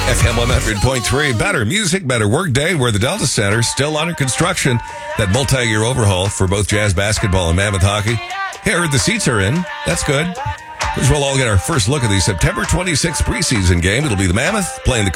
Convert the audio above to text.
FM 100.3. Better music, better work day. We're the Delta Center, still under construction. That multi-year overhaul for both Jazz basketball and Mammoth hockey. Hey, I heard the seats are in. That's good. We'll all get our first look at the September 26th preseason game. It'll be the Mammoth playing the